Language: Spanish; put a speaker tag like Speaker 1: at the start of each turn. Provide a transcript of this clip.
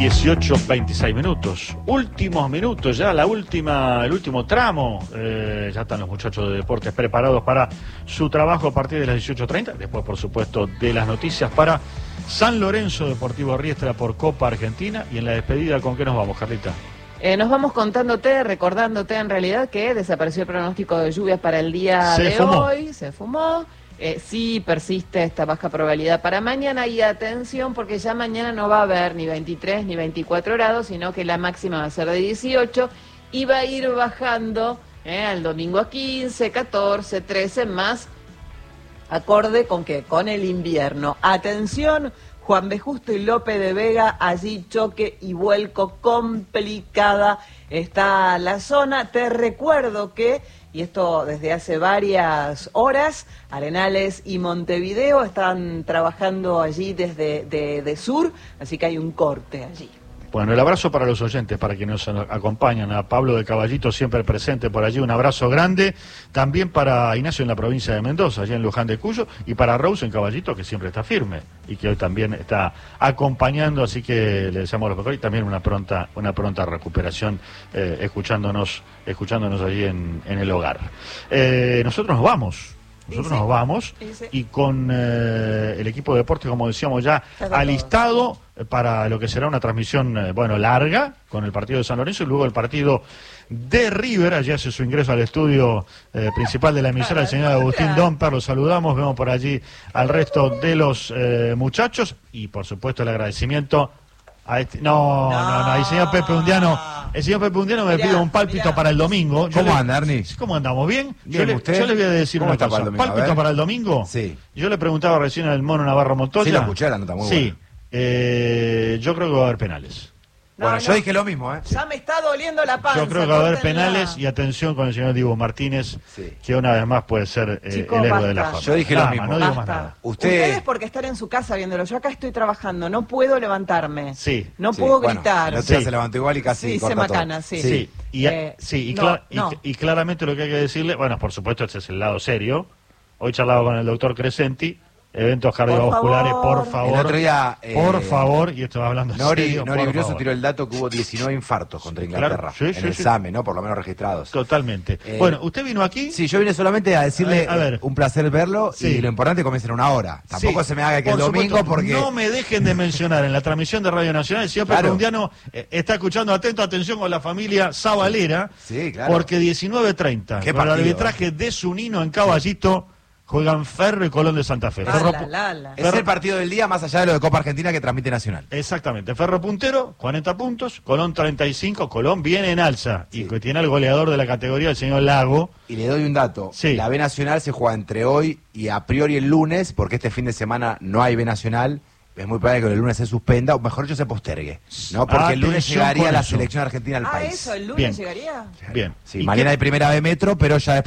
Speaker 1: 18:26 minutos. Últimos minutos ya, el último tramo. Ya están los muchachos de deportes preparados para su trabajo a partir de las 18:30. Después, por supuesto, de las noticias para San Lorenzo Deportivo Riestra por Copa Argentina. Y en la despedida, ¿con qué nos vamos, Carlita?
Speaker 2: Nos vamos recordándote en realidad que desapareció el pronóstico de lluvias para el día de hoy. Se fumó. Sí persiste esta baja probabilidad para mañana y atención porque ya mañana no va a haber ni 23 ni 24 grados, sino que la máxima va a ser de 18 y va a ir bajando al domingo a 15, 14, 13 más, acorde con ¿qué? Con el invierno. Atención, Juan B. Justo y Lope de Vega, allí choque y vuelco, complicada está la zona. Te recuerdo que, y esto desde hace varias horas, Arenales y Montevideo están trabajando allí desde de sur, así que hay un corte allí.
Speaker 1: Bueno, el abrazo para los oyentes, para quienes nos acompañan, a Pablo de Caballito siempre presente por allí, un abrazo grande, también para Ignacio en la provincia de Mendoza, allá en Luján de Cuyo, y para Rose en Caballito, que siempre está firme, y que hoy también está acompañando, así que le deseamos lo mejor, y también una pronta recuperación, escuchándonos allí en el hogar. Nosotros nos vamos, y con el equipo de deporte, como decíamos ya, alistado para lo que será una transmisión, larga, con el partido de San Lorenzo y luego el partido de River. Allí hace su ingreso al estudio principal de la emisora el señor Agustín Domper, lo saludamos, vemos por allí al resto de los muchachos y por supuesto el agradecimiento a el señor Pepe Undiano. El señor Pepe Undiano me pide un pálpito para el domingo.
Speaker 3: ¿Cómo anda, Ernie?
Speaker 1: ¿Cómo andamos? ¿Bien?
Speaker 3: Bien,
Speaker 1: yo les voy a decir una cosa. ¿Pálpito para el domingo?
Speaker 3: Sí.
Speaker 1: Yo le preguntaba recién al Mono Navarro Montoya.
Speaker 3: Sí, la escuché, la nota muy buena.
Speaker 1: Sí. Yo creo que va a haber penales.
Speaker 3: Bueno, yo dije lo mismo,
Speaker 2: Ya me está doliendo la panza.
Speaker 1: Yo creo que va a haber penales y atención con el señor Diego Martínez, que una vez más puede ser el héroe de la jornada.
Speaker 3: Yo dije lo mismo.
Speaker 1: No digo más nada.
Speaker 2: Ustedes porque están en su casa viéndolo. Yo acá estoy trabajando, no puedo levantarme.
Speaker 1: Sí.
Speaker 2: No puedo gritar.
Speaker 3: El otro día se levantó igual y casi corta todo.
Speaker 2: Macana,
Speaker 1: sí. Y claramente lo que hay que decirle, bueno, por supuesto, este es el lado serio. Hoy charlaba con el doctor Crescenti. Eventos cardiovasculares, por favor.
Speaker 3: El otro día,
Speaker 1: por favor, y esto va hablando
Speaker 3: Nori Brioso tiró el dato que hubo 19 infartos contra Inglaterra.
Speaker 1: Claro,
Speaker 3: en el SAME, ¿no? Por lo menos registrados.
Speaker 1: Totalmente. Bueno, ¿usted vino aquí?
Speaker 3: Sí, yo vine solamente a decirle un placer verlo y lo importante es comienza en una hora. Tampoco se me haga que el domingo
Speaker 1: supuesto,
Speaker 3: porque...
Speaker 1: No me dejen de mencionar en la transmisión de Radio Nacional, el señor Pepe Undiano está escuchando atención con la familia Zabalera, porque 19:30, con el arbitraje de Zunino en Caballito, juegan Ferro y Colón de Santa Fe.
Speaker 3: Es el partido del día más allá de lo de Copa Argentina que transmite Nacional.
Speaker 1: Exactamente. Ferro puntero, 40 puntos. Colón 35. Colón viene en alza. Y que tiene al goleador de la categoría, el señor Lago.
Speaker 3: Y le doy un dato. La B Nacional se juega entre hoy y a priori el lunes, porque este fin de semana no hay B Nacional. Es muy probable que el lunes se suspenda, o mejor dicho, se postergue, ¿no? Porque el lunes llegaría la selección argentina al país.
Speaker 2: ¿El lunes llegaría?
Speaker 1: Bien.
Speaker 3: Sí, mañana hay primera B Metro, pero ya